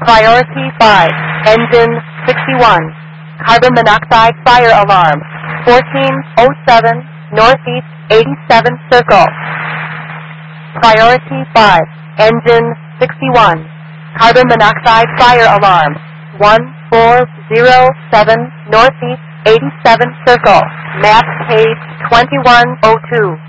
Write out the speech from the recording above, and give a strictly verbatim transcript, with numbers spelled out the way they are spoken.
Priority five, engine sixty-one, carbon monoxide fire alarm, fourteen oh seven, northeast eighty-seventh circle. Priority five, engine sixty-one, carbon monoxide fire alarm, one four zero seven, northeast eighty-seventh circle, map page twenty-one oh two.